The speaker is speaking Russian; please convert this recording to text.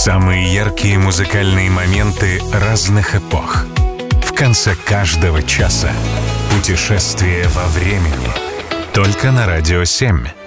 Самые яркие музыкальные моменты разных эпох. В конце каждого часа. Путешествие во времени. Только на Радио 7.